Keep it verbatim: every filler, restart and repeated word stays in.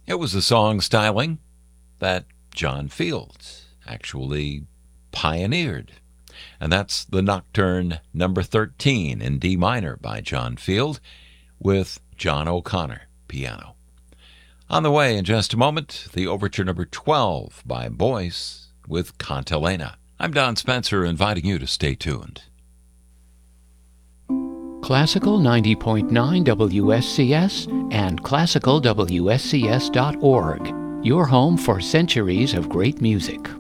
It was a song styling that John Fields actually pioneered. And that's the Nocturne number thirteen in D minor by John Field with John O'Connor, piano. On the way in just a moment, the Overture number twelve by Boyce with Cantilena. I'm Don Spencer, inviting you to stay tuned. Classical ninety point nine W S C S and classical W S C S dot org. Your home for centuries of great music.